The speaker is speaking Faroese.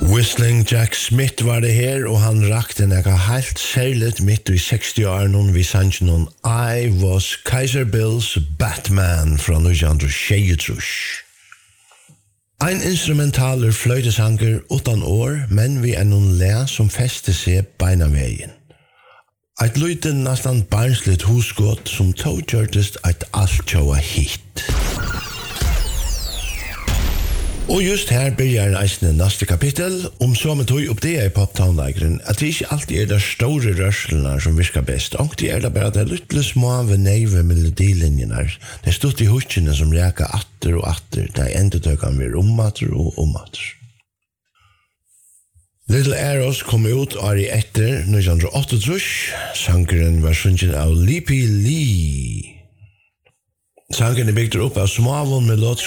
Whistling Jack Smith var det her, og han rakte nekka helt særligt midt i 60-årene vi sannsyn om I Was Kaiser Bills Batman fra 1923. Ein instrumentaler fløytesanger utan år, men vi noen læ som feste seg beina veien. Eit lyden nastan barnsligt husgått som tog gjørtest eit altkjøa hit. Og just her begynner eisne neste kapittel, så med tog opp det i poptownleikeren, at det ikke alltid det store rørslene som virker best, og det det bare det lytle små veneive melodilinjene, det stod i huskene som reka atter og atter, det endetøkene vi omater og omater. Little Arrows kom ut i etter 1908, sangeren var sunget av Lippy Lee. Sangeren bygd opp av småvån med låt